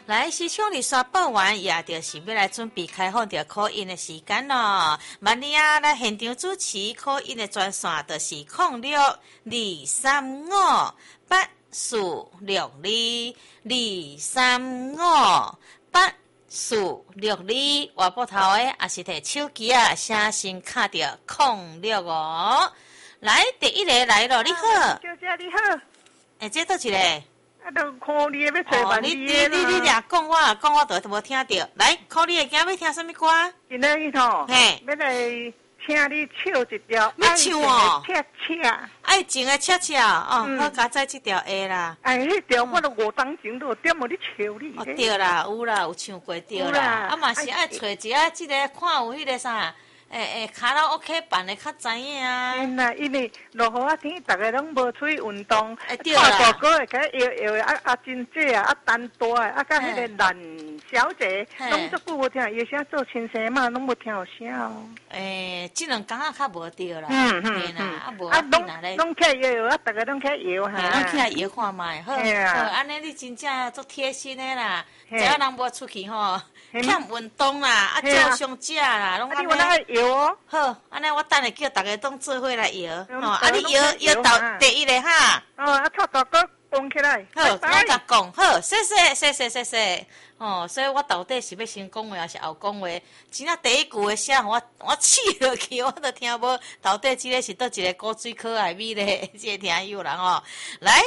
来，时昌你刷报完，也就是要来准备开放着考音的时间咯。明日啊，来现场主持考音的专线，就是06-235-235-842-235-842。话拨头的，也是摕手机啊，写先卡着06哦。来，第一个来咯，你好。 小姐你好。 这倒一个。 啊，都看你要找万你俩讲我都无听到。来，看你的囝要听什么歌？ 今日伊吼， 嘿， 要来请你唱一条。 要唱哦。 恰恰。 爱情的恰恰哦，好加载这条 A 啦。 哎，迄条我都5当前都点无你唱你。 哦，对啦，有啦，有唱过对啦。啊嘛是爱找一下这个看有迄个啥。卡拉 OK 办的较知影啊。 那因为落雨啊天，大家拢无出去运动。 对啦。 大哥会甲摇摇的真姐啊，单大的甲迄个兰小姐，拢足久无听，有啥做亲生嘛，拢无听有声哦。 这两工较无对啦。无拢起摇摇大家拢起摇哈。 拢起来摇看卖，好，安尼你真正足贴心的啦。只要人无出去吼，欠运动啦，照常食啦，拢安尼。 摇哦， 好，安尼我等下叫大家都做伙来摇，吼，你摇到第一个哈。 臭大哥讲起来。 好，我甲讲，好，谢谢。所以我到底是要先讲话，还是后讲话？真正第一句的声，我气落去，我都听无。到底这个是倒一个古水可爱美嘞？这个听友人哦，来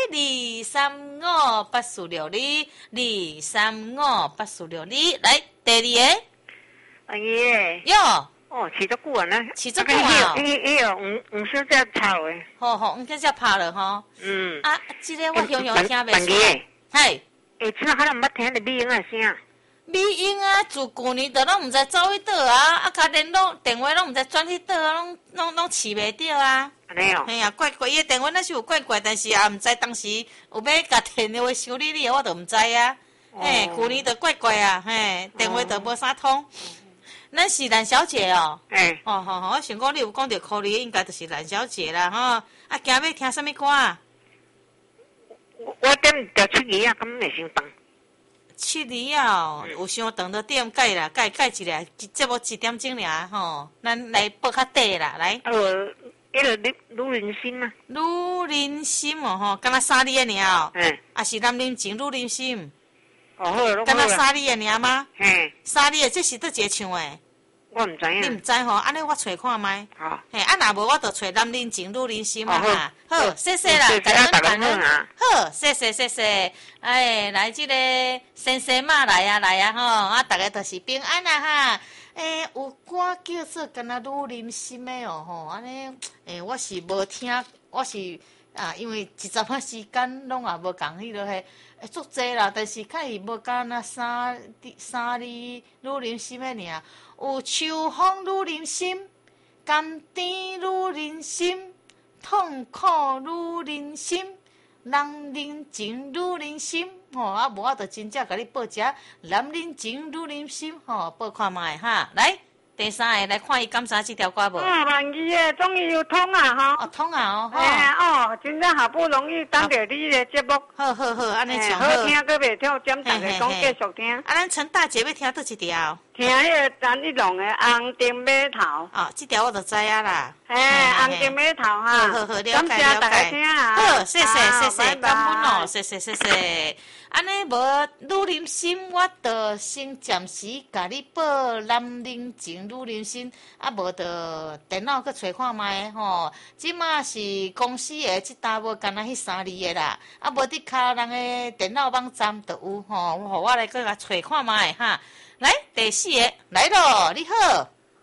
235-842-235-842，来第二个。 阿姨。 哟。 哦，饲足久啊呢， 饲足久啊！ 黄小姐炒的。 好，黄小姐拍了吼。这个我听袂出。嘿。 怎还能捌听到美英的声？ 美英啊，自旧年都拢毋知走去倒啊，甲联络电话拢毋知转去倒啊，拢饲袂着啊。 安尼哦。 嘿啊，怪伊的电话那是有怪，但是也毋知当时有要甲电话修理你，我都毋知啊。嘿，旧年都怪啊，嘿，电话都无啥通。咱是兰小姐哦。我想讲你有讲到考虑，应该就是兰小姐啦，吼。今要听什么歌啊？ 我点条七二啊，敢会伤长。 七二啊，有伤长就点改啦，改一下，节目1点钟尔吼，咱来报较短啦，来。 迄个女人心啊。 女人心哦，吼，敢若3字的尔哦。啊是男人情，女人心。 好， 敢若3字的尔吗？3字的，这是倒一个唱的。 我毋知影。 你毋知吼？安尼我找看卖。 好。 嘿，若无我就找男人情，女人心嘛哈。好，谢谢啦， 感恩。 好，谢谢。来这个先生嘛来啊吼，大家都是平安啦哈。有歌叫做敢若女人心的哦吼，安尼我是无听，我是因为1阵时间拢也无共迄落迄。足济啦，但是较伊无甲那三字女人心的尔，有秋风女人心，甘甜女人心，痛苦女人心，人人情女人心，无我就真正甲你报一下男人情女人心，报看卖哈，来。第三个来看伊感啥这条歌无？ 万二的终于有通啊吼！ 通啊真正好不容易等到你的节目。 好，安尼唱好听，搁袂跳，点大家讲继续听。 咱陈大姐要听倒一条？ 听迄个陈一龙的《红丁码头》。 这条我就知影啦。 红丁码头哈。 好，了解。 大家听啊。 好，谢谢，感恩哦，谢谢。安尼无女人心，我就先暂时甲你报男人情女人心，无就电脑去找看卖吼。即马是公司的即搭无干那迄3字的啦，无伫卡人的电脑网站就有吼，互我来去甲找看卖哈。来第4个来咯，你好。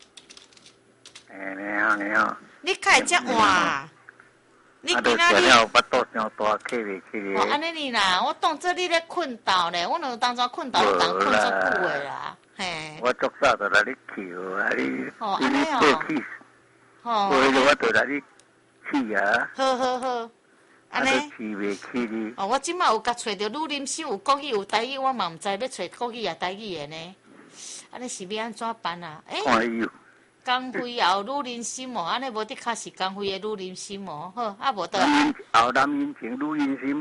你好。 你较会遮晚？你今仔日巴肚伤大，起袂起咧。 安尼你啦，我当做你咧困觉咧，我若当作困觉，你当困足久的啦，嘿。 我足早就来你叫啊，你安尼哦。 我就来你起啊。 好。安尼。 起袂起哩。 我即马有甲找着女人心，有国语有台语，我嘛毋知要找国语也台语的呢。安尼是要安怎办啊？ 看有。 江辉也有女人心哦，安尼无的确是江辉的女人心哦，好，无得。 后男人情女人心啦，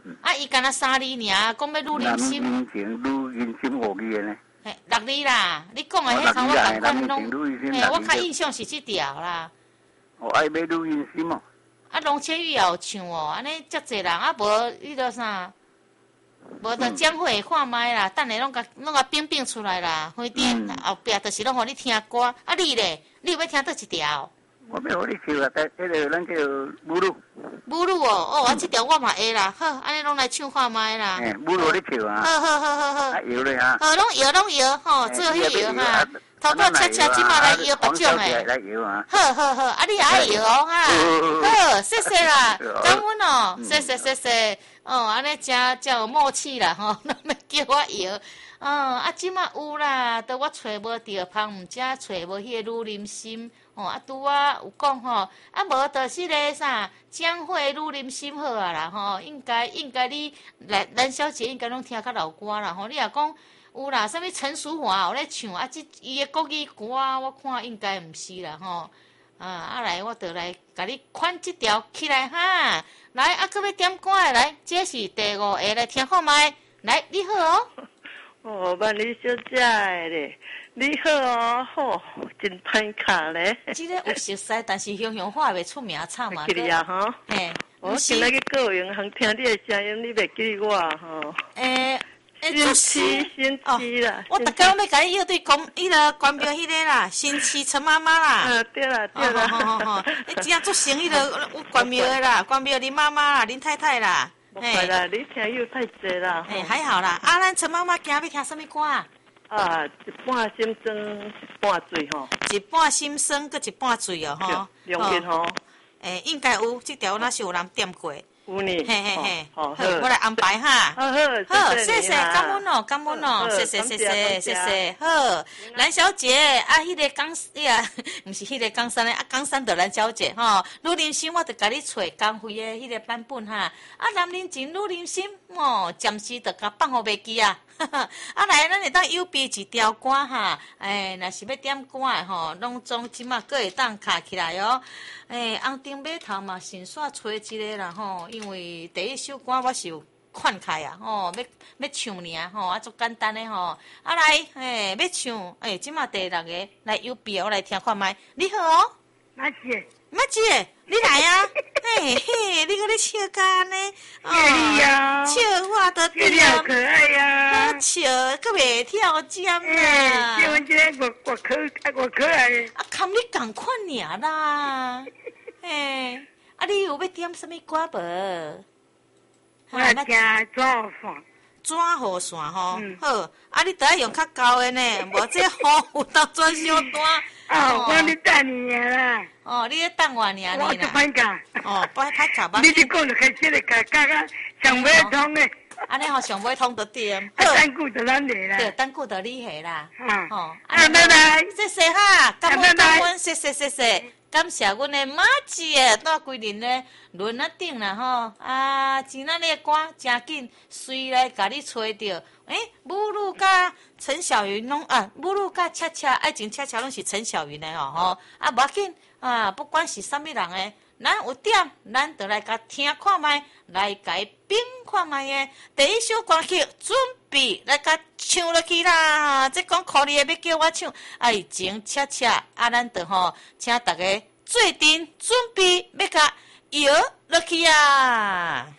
啊，伊干那3字尔，讲要愈人心。 人情愈人心5字呢。 嘿，6字啦，你讲的迄场我感觉拢，嘿，我较印象是这条啦。 哦，爱要愈人心哦。 啊，龙千玉也有唱哦，安尼遮济人，啊无迄个啥，无就将会看麦啦，等下拢甲变出来啦，花店后壁就是拢互你听歌，啊你咧，你有要听倒一条？ 我要互你唱啊，迄个咱叫母乳。 母乳哦，啊这条我嘛会啦，好，安尼拢来唱看麦啦。 嘿，母乳你唱啊。 好。 啊摇咧哈。 好，拢摇吼，做迄摇哈。头拄恰即马来摇别种诶。 来摇啊。 好，啊你也爱摇哦哈。好，谢谢啦，感恩哦，谢谢。哦，安尼才有默契啦吼，拢要叫我摇。啊即马有啦，都我找无着，芳毋遮找无迄个女人心。哦，啊拄啊有讲吼，啊无就是个啥，江惠女人心好啊啦吼，应该你蓝小姐应该拢听较老歌啦吼，你若讲有啦，啥物陈淑华有咧唱啊，伊的国语歌我看应该毋是啦吼，啊来我就来甲你款即条起来哈，来啊搁要点歌的来，这是第5个来听看卖，来你好哦。 哦，万里小姐咧，你好哦，好，真歹卡咧。 这个有熟悉，但是乡话袂出名唱嘛。 记哩啊吼。 嘿， 我今仔去高雄，通听你的声音，你袂记我吼。新妻啦。 我大家要甲你要对关迄个关庙迄个啦，新妻陈妈妈啦。 对啦。 好，你真正做成迄个关庙的啦，关庙林妈妈啦，林太太啦。 哎啦，你听又太济啦。 还好啦。啊，咱陈妈妈今日要听什么歌啊？ 一半心酸，一半醉吼。 一半心酸，佮一半醉哦吼。 两边吼。 应该有，这条若是有人点过。 有呢。 嘿。好，我来安排哈。好，谢谢，感恩哦，谢谢。好，蓝小姐，啊，迄个江，毋是迄个江山的，啊，江山的蓝小姐吼。女人心，我着甲你找江辉的迄个版本哈。啊，男人情，女人心，暂时着甲放互袂记啊。啊，来，咱会当邮备一条歌哈。若是要点歌的吼，拢总即马佫会当卡起来哦。红顶码头嘛，先煞找一个啦吼，因为第一首歌我是有看开啊吼，要唱尔吼，啊足简单的吼。啊来，要唱，即马第6个来邮备，我来听看麦。你好哦， 马姐， 你来啊！嘿，你搁咧笑干呢？笑我都你好可爱呀！ 好笑，搁袂跳针啊！笑这个我可爱。 啊，跟你同款尔啦。啊，你有要点什么歌无？ 我来听转雨伞吼。好，啊，你得要用较高的呢，无这雨有当转小单。 我咧等你啦。 你咧等我尔你啦。 我就歹教。 歹教吧。 你就讲就开始咧教上尾通的。 安尼吼上尾通就对。 等久就咱来啦。 对，等久就你下啦。 拜拜。 谢谢哈，感恩，谢谢。感谢阮的马姐带规人咧轮啊顶啦吼，今仔日歌真紧，随来甲你找着。母乳甲陈小云拢母乳甲恰恰爱情恰恰拢是陈小云的吼，无要紧不管是啥物人的，咱有点，咱就来甲听看卖，来甲伊品看卖的。第一首歌曲准备来甲唱落去啦，这讲可怜的要叫我唱，爱情恰恰咱就吼，请大家做阵准备要甲摇落去啊！